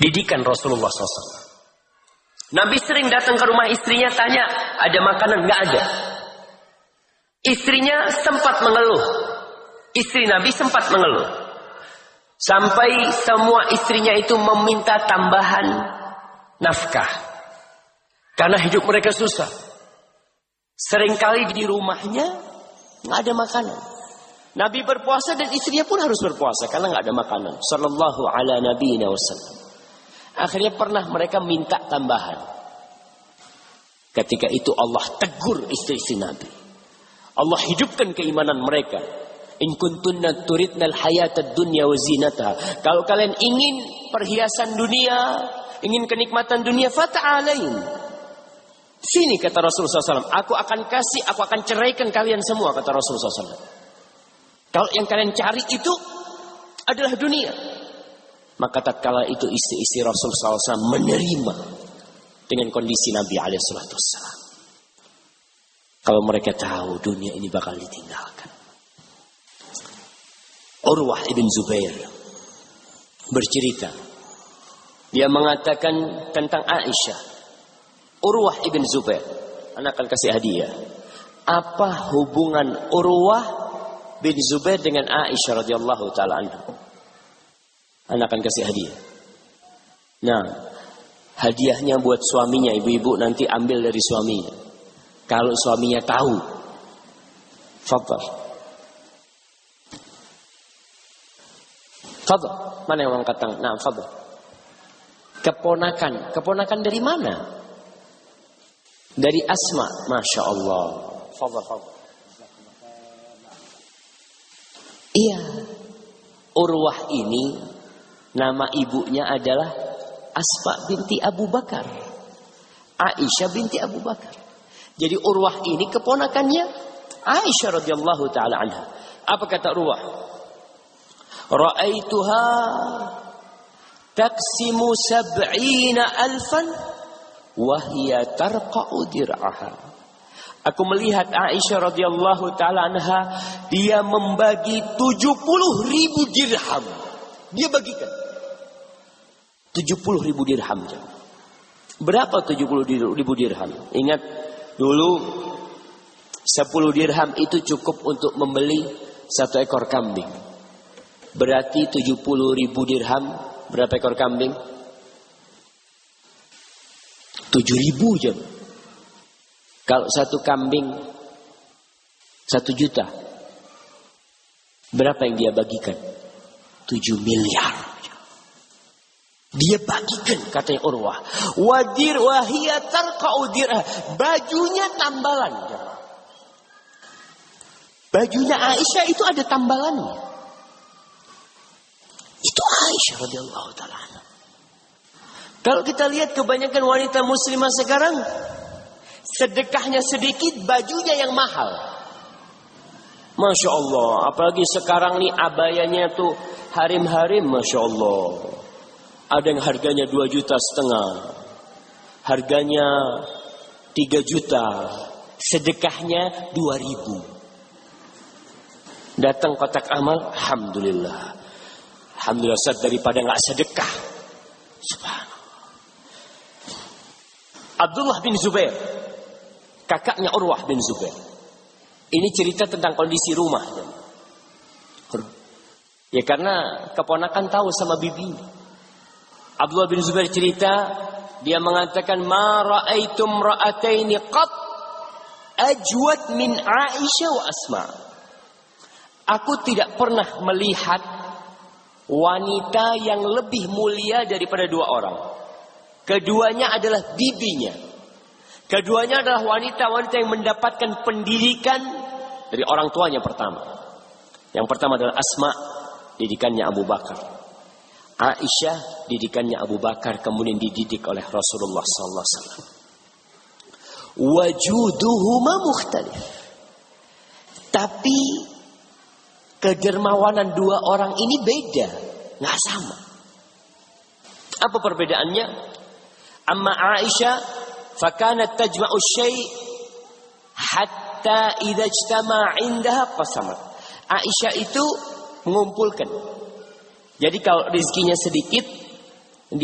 didikan Rasulullah SAW. Nabi sering datang ke rumah istrinya, tanya, ada makanan? Nggak ada. Istrinya sempat mengeluh. Istri Nabi sempat mengeluh. Sampai semua istrinya itu meminta tambahan nafkah. Karena hidup mereka susah. Seringkali di rumahnya nggak ada makanan. Nabi berpuasa dan istrinya pun harus berpuasa karena nggak ada makanan. Sallallahu ala nabiyina wasallam. Akhirnya pernah mereka minta tambahan. Ketika itu Allah tegur istri-istri Nabi. Allah hidupkan keimanan mereka. In kuntunna turidnal hayatad dunya wa zinataha. Kalau kalian ingin perhiasan dunia, ingin kenikmatan dunia, fata'alain. Sini kata Rasulullah SAW. Aku akan ceraikan kalian semua, kata Rasulullah SAW. Kalau yang kalian cari itu adalah dunia. Maka tatkala itu istri-istri Rasulullah SAW menerima dengan kondisi Nabi SAW. Kalau mereka tahu dunia ini bakal ditinggalkan. Urwah ibn Zubair bercerita. Dia mengatakan tentang Aisyah. Urwah ibn Zubair, anak akan kasih hadiah. Apa hubungan Urwah bin Zubair dengan Aisyah radhiyallahu taala anha? Anak akan kasih hadiah. Nah, hadiahnya buat suaminya, ibu-ibu nanti ambil dari suaminya. Kalau suaminya tahu, fadhal. Fadhal. Mana yang angkat tangan? Nah, fadhal. Keponakan dari mana? Dari Asma, masya Allah. Fadhal. Iya, Urwah ini nama ibunya adalah Asma binti Abu Bakar, Aisyah binti Abu Bakar. Jadi Urwah ini keponakannya Aisyah radhiyallahu taala anha. Apa kata Urwah? Ra'aituha taksimu 70,000 wa hiya tarqa'u dir'aha. Aku melihat Aisyah radhiyallahu taala anha, dia membagi 70.000 dirham. Dia bagikan 70.000 dirham. Berapa 70.000 dirham? Ingat dulu 10 dirham itu cukup untuk membeli 1 ekor kambing. Berarti 70.000 dirham berapa ekor kambing? 7.000 jam. Kalau 1 kambing 1 juta, berapa yang dia bagikan? 7 miliar. Dia bagikan, katanya Urwah. Wadir wahiyya tarqa'u dir'ah. Bajunya tambalan. Bajunya Aisyah itu ada tambalannya. Itu Aisyah radhiyallahu taala anha. Kalau kita lihat kebanyakan wanita muslimah sekarang, sedekahnya sedikit, bajunya yang mahal. Masya Allah. Apalagi sekarang nih abayanya tuh harim-harim, Masya Allah. Ada yang harganya 2,5 juta, harganya 3 juta, sedekahnya 2.000. Datang kotak amal, alhamdulillah, alhamdulillah daripada nggak sedekah. Subhanallah. Abdullah bin Zubair, kakaknya Urwah bin Zubair. Ini cerita tentang kondisi rumah. Ya karena keponakan tahu sama bibinya. Abdullah bin Zubair cerita, dia mengatakan, ma ra'aitum ra'ataini qat ajwad min Aisyah wa Asma. Aku tidak pernah melihat wanita yang lebih mulia daripada 2 orang. Keduanya adalah bibinya. Keduanya adalah wanita-wanita yang mendapatkan pendidikan dari orang tuanya pertama. Yang pertama adalah Asma, didikannya Abu Bakar. Aisyah, didikannya Abu Bakar, kemudian dididik oleh Rasulullah sallallahu alaihi wasallam. Wajuduhuma mukhtalif. Tapi kedermawanan 2 orang ini beda, enggak sama. Apa perbedaannya? Amma Aisyah fakanat tajma'u syai' hatta idza ijtama'a 'indaha qasamat. Aisyah itu mengumpulkan. Jadi kalau rezekinya sedikit,